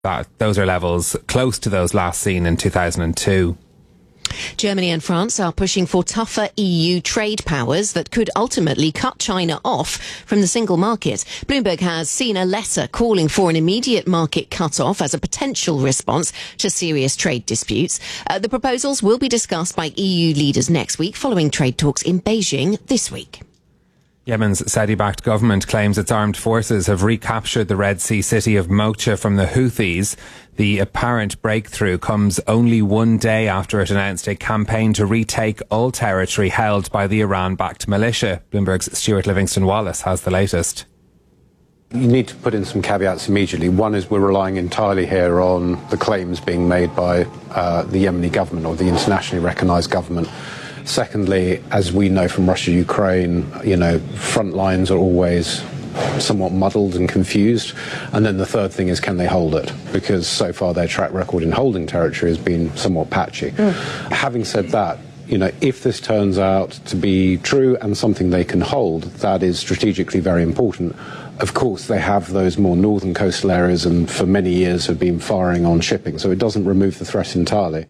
Those are levels close to those last seen in 2002. Germany and France are pushing for tougher EU trade powers that could ultimately cut China off from the single market. Bloomberg has seen a letter calling for an immediate market cut-off as a potential response to serious trade disputes. The proposals will be discussed by EU leaders next week, following trade talks in Beijing this week. Yemen's Saudi-backed government claims its armed forces have recaptured the Red Sea city of Mocha from the Houthis. The apparent breakthrough comes only one day after it announced a campaign to retake all territory held by the Iran-backed militia. Bloomberg's Stuart Livingston-Wallace has the latest. You need to put in some caveats immediately. One is we're relying entirely here on the claims being made by the Yemeni government or the internationally recognised government. Secondly, as we know from Russia, Ukraine, front lines are always somewhat muddled and confused. And then the third thing is, can they hold it? Because so far their track record in holding territory has been somewhat patchy. Having said that, if this turns out to be true and something they can hold, that is strategically very important. Of course, they have those more northern coastal areas and for many years have been firing on shipping, so it doesn't remove the threat entirely.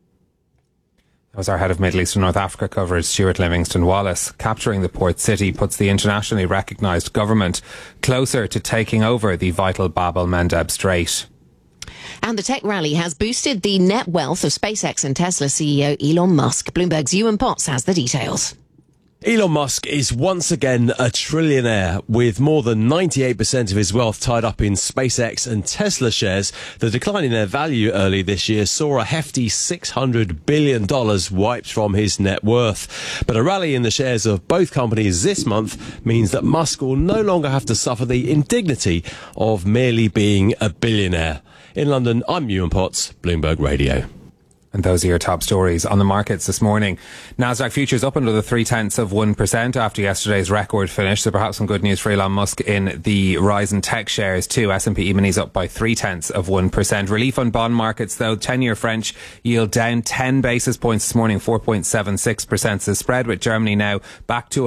That was our head of Middle East and North Africa coverage, Stuart Livingston-Wallace. Capturing the port city puts the internationally recognised government closer to taking over the vital Bab el-Mandeb Strait. And the tech rally has boosted the net wealth of SpaceX and Tesla CEO Elon Musk. Bloomberg's Ewan Potts has the details. Elon Musk is once again a trillionaire with more than 98% of his wealth tied up in SpaceX and Tesla shares. The decline in their value early this year saw a hefty $600 billion wiped from his net worth. But a rally in the shares of both companies this month means that Musk will no longer have to suffer the indignity of merely being a billionaire. In London, I'm Ewan Potts, Bloomberg Radio. And those are your top stories on the markets this morning. Nasdaq futures up another 0.3% after yesterday's record finish. So perhaps some good news for Elon Musk in the rise in tech shares too. S&P E-minis up by 0.3%. Relief on bond markets though. 10-year French yield down 10 basis points this morning, 4.76%. The spread with Germany now back to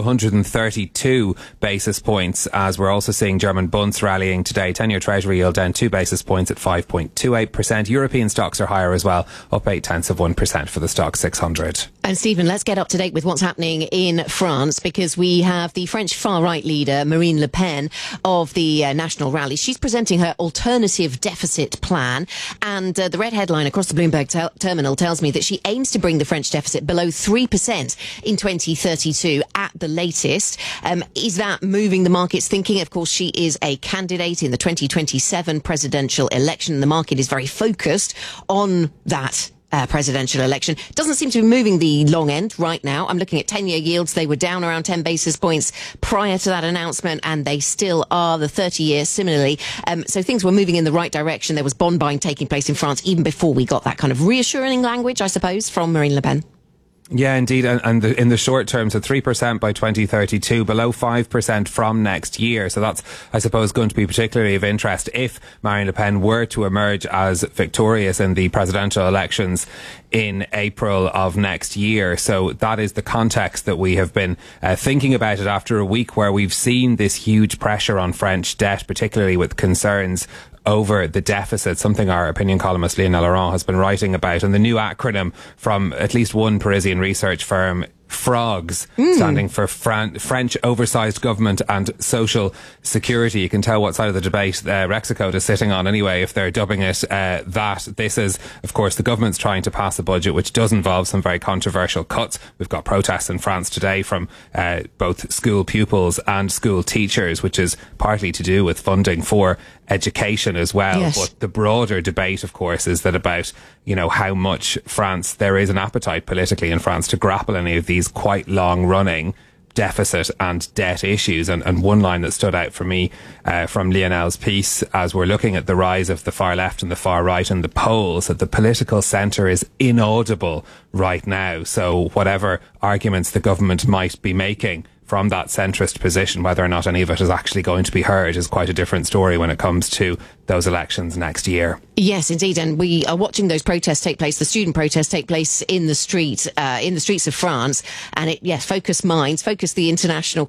132 basis points, as we're also seeing German bunds rallying today. 10-year Treasury yield down 2 basis points at 5.28%. European stocks are higher as well, up 0.8% for the stock 600. And Stephen, let's get up to date with what's happening in France, because we have the French far-right leader, Marine Le Pen, of the National Rally. She's presenting her alternative deficit plan, and the red headline across the Bloomberg terminal tells me that she aims to bring the French deficit below 3% in 2032 at the latest. Is that moving the market's thinking? Of course, she is a candidate in the 2027 presidential election. The market is very focused on that presidential election. Doesn't seem to be moving the long end right now. I'm looking at 10-year yields. They were down around 10 basis points prior to that announcement, and they still are. The 30-year similarly. So things were moving in the right direction. There was bond buying taking place in France even before we got that kind of reassuring language, I suppose, from Marine Le Pen. Yeah, indeed. And in the short term, so 3% by 2032, below 5% from next year. So that's, I suppose, going to be particularly of interest if Marine Le Pen were to emerge as victorious in the presidential elections in April of next year. So that is the context that we have been thinking about it after a week where we've seen this huge pressure on French debt, particularly with concerns over the deficit, something our opinion columnist Lionel Laurent has been writing about. And the new acronym from at least one Parisian research firm, FROGS, standing for French Oversized Government and Social Security. You can tell what side of the debate Rexicode is sitting on anyway if they're dubbing it that. This is, of course, the government's trying to pass a budget which does involve some very controversial cuts. We've got protests in France today from both school pupils and school teachers, which is partly to do with funding for education as well. Yes. But the broader debate, of course, is that about, how much there is an appetite politically in France to grapple any of these quite long running deficit and debt issues. And one line that stood out for me from Lionel's piece, as we're looking at the rise of the far left and the far right in the polls, that the political centre is inaudible right now. So whatever arguments the government might be making from that centrist position, whether or not any of it is actually going to be heard is quite a different story when it comes to those elections next year. Yes, indeed. And we are watching those protests take place, the student protests take place in the streets of France. And focus minds, focus the international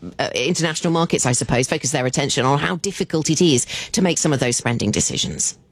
markets, I suppose, focus their attention on how difficult it is to make some of those spending decisions.